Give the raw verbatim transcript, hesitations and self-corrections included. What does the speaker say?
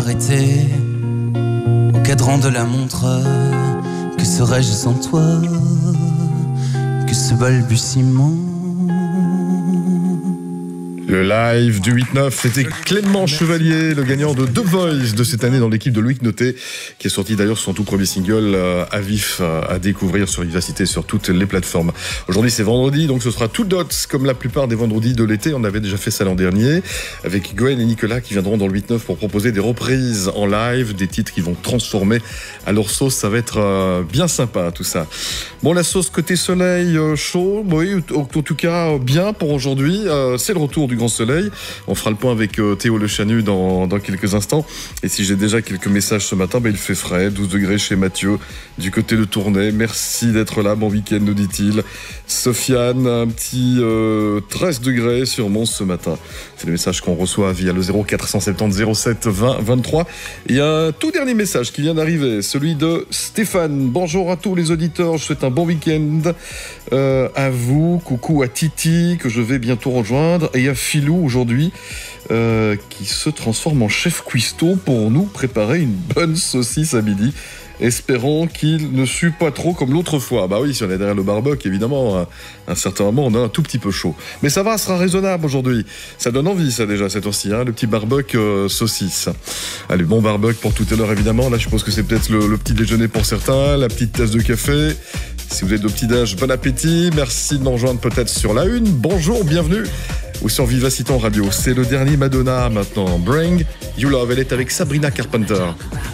Arrêté au cadran de la montre, que serais-je sans toi, que ce balbutiement. Le live du huit neuf, c'était Clément Chevalier, le gagnant de The Voice de cette année dans l'équipe de Loïc Noté, qui est sorti d'ailleurs son tout premier single euh, à vif, euh, à découvrir sur Vivacité, sur toutes les plateformes. Aujourd'hui c'est vendredi, donc ce sera tout dots comme la plupart des vendredis de l'été. On avait déjà fait ça l'an dernier, avec Gwen et Nicolas qui viendront dans le huit neuf pour proposer des reprises en live, des titres qui vont transformer à leur sauce. Ça va être euh, bien sympa tout ça. Bon, la sauce côté soleil euh, chaud, oui, en tout cas bien pour aujourd'hui. Euh, c'est le retour du grand soleil. On fera le point avec euh, Théo Le Chanu dans, dans quelques instants. Et si j'ai déjà quelques messages ce matin, bah, il fait frais, douze degrés chez Mathieu, du côté de Tournai. Merci d'être là, bon week-end, nous dit-il. Sofiane, un petit euh, treize degrés sur Mons ce matin. C'est le message qu'on reçoit via le zéro quatre cent soixante-dix zéro sept vingt vingt-trois. Et un tout dernier message qui vient d'arriver, celui de Stéphane. Bonjour à tous les auditeurs, je souhaite un bon week-end euh, à vous. Coucou à Titi, que je vais bientôt rejoindre. Et à Philou aujourd'hui, euh, qui se transforme en chef cuistot pour nous préparer une bonne saucisse à midi. Espérons qu'il ne sue pas trop comme l'autre fois. Bah oui, si on est derrière le barbecue, évidemment, à un certain moment, on a un tout petit peu chaud. Mais ça va, ça sera raisonnable aujourd'hui. Ça donne envie, ça, déjà, cette heure-ci, hein, le petit barbecue euh, saucisse. Allez, bon barbecue pour tout à l'heure, évidemment. Là, je suppose que c'est peut-être le, le petit déjeuner pour certains, la petite tasse de café. Si vous êtes de petit-déj, bon appétit. Merci de nous rejoindre peut-être sur la une. Bonjour, bienvenue. Ou sur Vivacité en radio. C'est le dernier Madonna maintenant. Bring You Love. Elle est avec Sabrina Carpenter.